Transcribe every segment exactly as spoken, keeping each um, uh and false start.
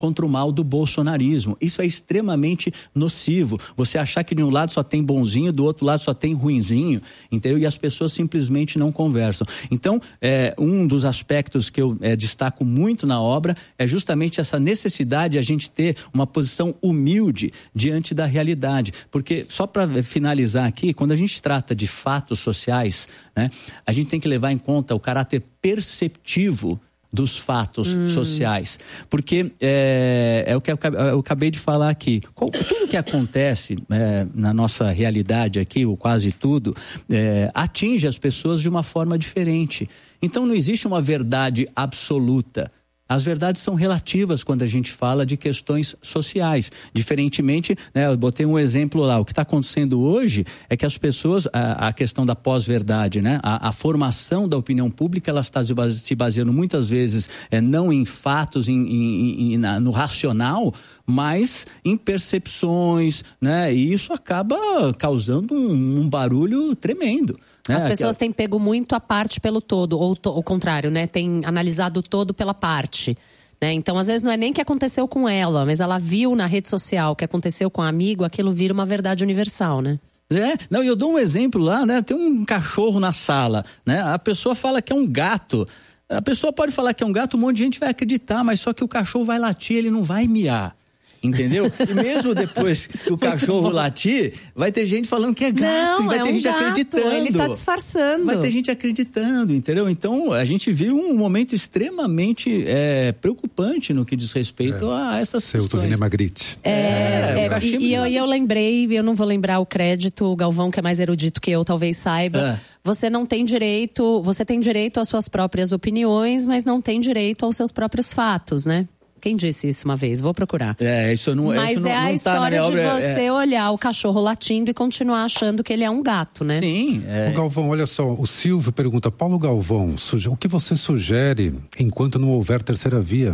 contra o mal do bolsonarismo. Isso é extremamente nocivo. Você achar que de um lado só tem bonzinho, do outro lado só tem ruinzinho, entendeu? E as pessoas simplesmente não conversam. Então, é, um dos aspectos que eu é, destaco muito na obra é justamente essa necessidade de a gente ter uma posição humilde diante da realidade. Porque, só para finalizar aqui, quando a gente trata de fatos sociais, né, a gente tem que levar em conta o caráter perceptivo dos fatos hum. sociais, porque é, é o que eu, eu acabei de falar aqui. Tudo que acontece é, na nossa realidade aqui, ou quase tudo, é, atinge as pessoas de uma forma diferente. Então não existe uma verdade absoluta. As verdades são relativas quando a gente fala de questões sociais. Diferentemente, né, eu botei um exemplo lá, o que está acontecendo hoje é que as pessoas, a, a questão da pós-verdade, né, a, a formação da opinião pública, ela está se baseando muitas vezes é, não em fatos, em, em, em, na, no racional, mas em percepções, né, e isso acaba causando um, um barulho tremendo. As pessoas têm pego muito a parte pelo todo, ou to, o contrário, né? Tem analisado o todo pela parte, né? Então, às vezes, não é nem o que aconteceu com ela, mas ela viu na rede social o que aconteceu com um amigo, aquilo vira uma verdade universal, né? É, não, eu dou um exemplo lá, né? Tem um cachorro na sala, né? A pessoa fala que é um gato. A pessoa pode falar que é um gato, um monte de gente vai acreditar, mas só que o cachorro vai latir, ele não vai miar. Entendeu? E mesmo depois que o cachorro latir, vai ter gente falando que é gato. Não, e vai é ter um gente gato, acreditando. Ele tá disfarçando. Vai ter gente acreditando, entendeu? Então, a gente vive um momento extremamente é, preocupante no que diz respeito é. a essas Seu questões. Turine Magritte. É, é, é, e, e eu, eu lembrei, eu não vou lembrar o crédito, o Galvão, que é mais erudito que eu, talvez saiba. É. Você não tem direito, você tem direito às suas próprias opiniões, mas não tem direito aos seus próprios fatos, né? Quem disse isso uma vez? Vou procurar. É, isso não, Mas isso não, é a não história tá de obra, você é... olhar o cachorro latindo e continuar achando que ele é um gato, né? Sim. É... O Galvão, olha só, o Silvio pergunta, Paulo Galvão, o que você sugere enquanto não houver terceira via?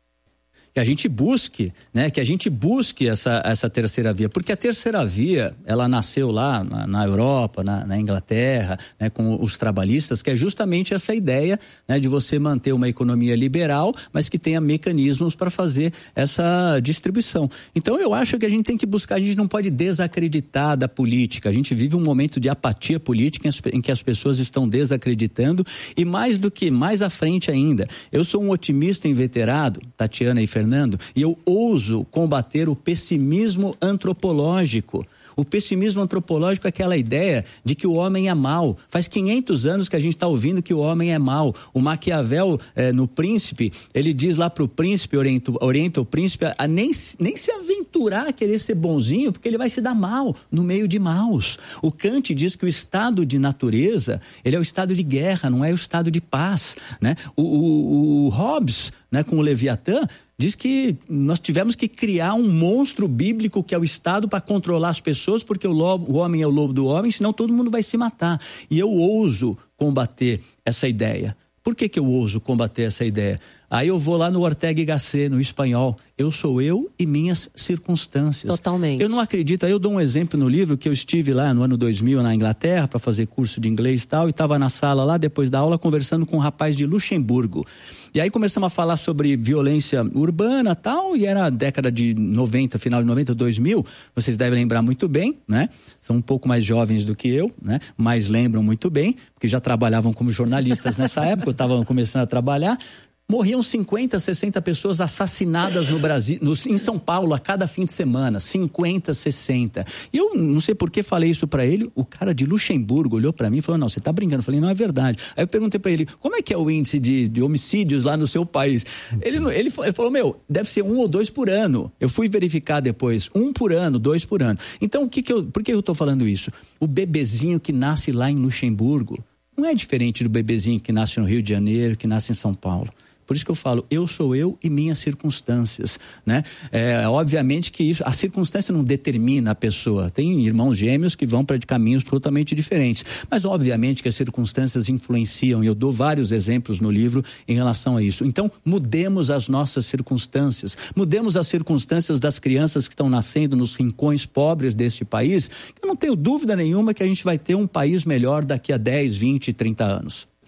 Que a gente busque, né? Que a gente busque essa, essa terceira via, porque a terceira via, ela nasceu lá na, na Europa, na, na Inglaterra, né? Com os trabalhistas, que é justamente essa ideia, né? De você manter uma economia liberal, mas que tenha mecanismos para fazer essa distribuição. Então eu acho que a gente tem que buscar, a gente não pode desacreditar da política, a gente vive um momento de apatia política em que as pessoas estão desacreditando, e mais do que, mais à frente ainda, eu sou um otimista inveterado, Tatiana e Fernando, Fernando, e eu ouso combater o pessimismo antropológico. O pessimismo antropológico é aquela ideia de que o homem é mau. Faz quinhentos anos que a gente está ouvindo que o homem é mau. O Maquiavel, eh, no Príncipe, ele diz lá para o príncipe, orienta, orienta o príncipe a, a nem, nem se aventurar a querer ser bonzinho, porque ele vai se dar mal no meio de maus. O Kant diz que o estado de natureza, ele é o estado de guerra, não é o estado de paz, né? O, o, o Hobbes, né, com o Leviatã, diz que nós tivemos que criar um monstro bíblico que é o Estado para controlar as pessoas, porque o, lobo, o homem é o lobo do homem, senão todo mundo vai se matar. E eu ouso combater essa ideia. Por que que eu ouso combater essa ideia? Aí eu vou lá no Ortega y Gasset, no espanhol. Eu sou eu e minhas circunstâncias. Totalmente. Eu não acredito. Aí eu dou um exemplo no livro que eu estive lá no ano dois mil na Inglaterra para fazer curso de inglês e tal, e estava na sala lá depois da aula conversando com um rapaz de Luxemburgo. E aí começamos a falar sobre violência urbana e tal, e era a década de noventa, final de noventa, dois mil, vocês devem lembrar muito bem, né? São um pouco mais jovens do que eu, né? Mas lembram muito bem, porque já trabalhavam como jornalistas nessa época, eu estava começando a trabalhar. Morriam cinquenta, sessenta pessoas assassinadas no Brasil, no, em São Paulo, a cada fim de semana. cinquenta, sessenta. E eu não sei por que falei isso pra ele. O cara de Luxemburgo olhou pra mim e falou, não, você tá brincando. Eu falei, não, é verdade. Aí eu perguntei pra ele, como é que é o índice de, de homicídios lá no seu país? Ele, ele, ele falou, meu, deve ser um ou dois por ano. Eu fui verificar depois, um por ano, dois por ano. Então, o que que eu, por que eu tô falando isso? O bebezinho que nasce lá em Luxemburgo não é diferente do bebezinho que nasce no Rio de Janeiro, que nasce em São Paulo. Por isso que eu falo, eu sou eu e minhas circunstâncias, né? É, obviamente que isso, a circunstância não determina a pessoa. Tem irmãos gêmeos que vão para caminhos totalmente diferentes. Mas obviamente que as circunstâncias influenciam, e eu dou vários exemplos no livro em relação a isso. Então, mudemos as nossas circunstâncias. Mudemos as circunstâncias das crianças que estão nascendo nos rincões pobres deste país. Eu não tenho dúvida nenhuma que a gente vai ter um país melhor daqui a dez, vinte, trinta anos.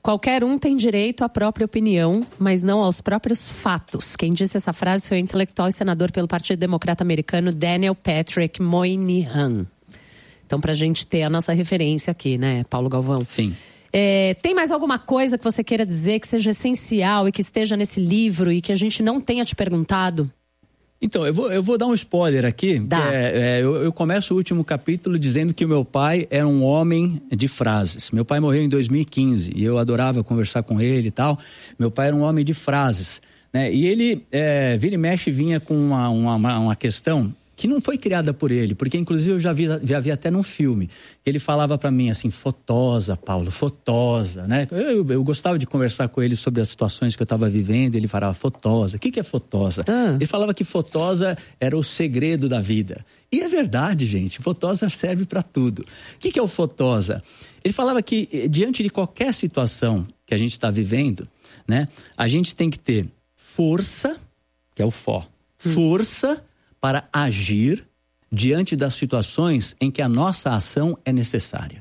Qualquer um tem direito à própria opinião, mas não aos próprios fatos. Quem disse essa frase foi o intelectual e senador pelo Partido Democrata Americano Daniel Patrick Moynihan. Então, pra gente ter a nossa referência aqui, né, Paulo Galvão? Sim. É, tem mais alguma coisa que você queira dizer que seja essencial e que esteja nesse livro e que a gente não tenha te perguntado? Então, eu vou, eu vou dar um spoiler aqui. Dá. É, é, eu, eu começo o último capítulo dizendo que o meu pai era um homem de frases. Meu pai morreu em dois mil e quinze e eu adorava conversar com ele e tal. Meu pai era um homem de frases, né? E ele, é, vira e mexe, vinha com uma, uma, uma questão que não foi criada por ele, porque inclusive eu já vi, já vi até num filme. Ele falava para mim assim, fotosa, Paulo, fotosa, né? Eu, eu, eu gostava de conversar com ele sobre as situações que eu estava vivendo, ele falava fotosa. O que que é fotosa? Ah. Ele falava que fotosa era o segredo da vida. E é verdade, gente, fotosa serve para tudo. O que que é o fotosa? Ele falava que diante de qualquer situação que a gente está vivendo, né? A gente tem que ter força, que é o fó, hum. força para agir diante das situações em que a nossa ação é necessária.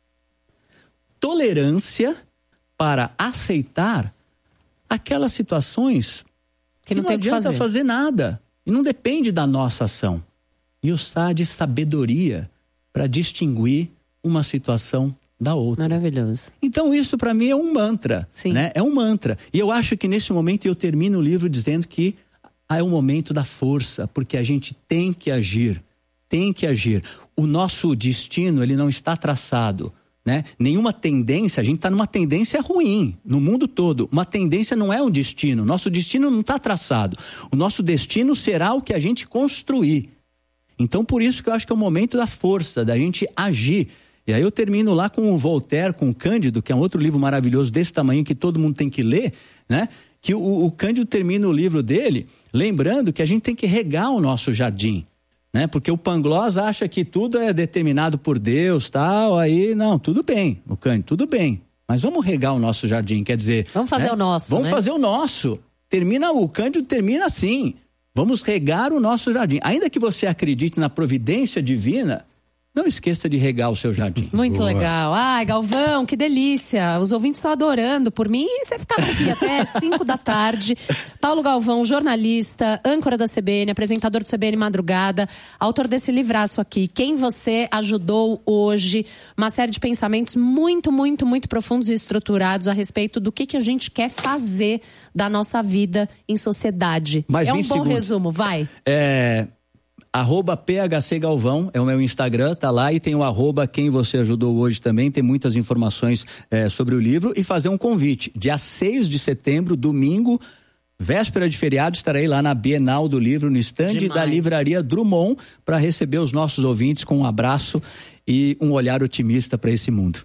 Tolerância para aceitar aquelas situações que não, que não adianta fazer. fazer nada e não depende da nossa ação. E o S A de sabedoria para distinguir uma situação da outra. Maravilhoso. Então isso para mim é um mantra, Sim. né? É um mantra. E eu acho que nesse momento eu termino o livro dizendo que é o momento da força, porque a gente tem que agir, tem que agir. O nosso destino, ele não está traçado, né? Nenhuma tendência, a gente está numa tendência ruim no mundo todo. Uma tendência não é um destino, nosso destino não está traçado. O nosso destino será o que a gente construir. Então, por isso que eu acho que é o momento da força, da gente agir. E aí eu termino lá com o Voltaire, com o Cândido, que é um outro livro maravilhoso desse tamanho que todo mundo tem que ler, né? Que o, o Cândido termina o livro dele lembrando que a gente tem que regar o nosso jardim, né? Porque o Pangloss acha que tudo é determinado por Deus, tal, aí não, tudo bem, o Cândido, tudo bem, mas vamos regar o nosso jardim, quer dizer... Vamos fazer né? o nosso, Vamos né? fazer o nosso. Termina, o Cândido termina assim, vamos regar o nosso jardim. Ainda que você acredite na providência divina, não esqueça de regar o seu jardim. Muito Boa. legal. Ai, Galvão, que delícia. Os ouvintes estão adorando. Por mim, você ficava aqui até cinco da tarde. Paulo Galvão, jornalista, âncora da C B N, apresentador do C B N Madrugada, autor desse livraço aqui, Quem Você Ajudou Hoje. Uma série de pensamentos muito, muito, muito profundos e estruturados a respeito do que, que a gente quer fazer da nossa vida em sociedade. Mais é um bom segundos. resumo, vai. É... Arroba P H C Galvão é o meu Instagram, tá lá, e tem o arroba Quem Você Ajudou Hoje também, tem muitas informações é, sobre o livro, e fazer um convite, dia seis de setembro, domingo, véspera de feriado, estarei lá na Bienal do Livro, no estande da Livraria Drummond, para receber os nossos ouvintes com um abraço e um olhar otimista para esse mundo.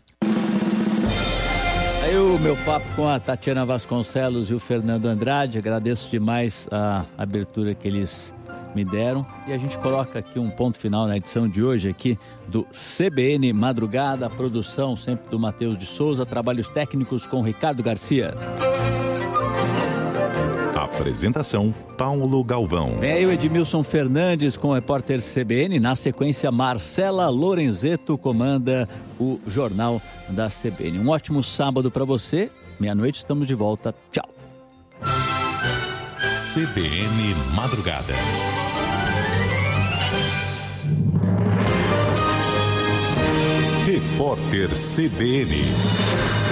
Aí o meu papo com a Tatiana Vasconcelos e o Fernando Andrade, agradeço demais a abertura que eles me deram, e a gente coloca aqui um ponto final na edição de hoje aqui do C B N Madrugada, a produção sempre do Matheus de Souza, trabalhos técnicos com Ricardo Garcia. Apresentação, Paulo Galvão. Vem aí o Edmilson Fernandes com o repórter C B N, na sequência Marcela Lorenzetto comanda o Jornal da C B N. Um ótimo sábado para você, meia-noite estamos de volta, tchau. C B N Madrugada. Repórter C B N.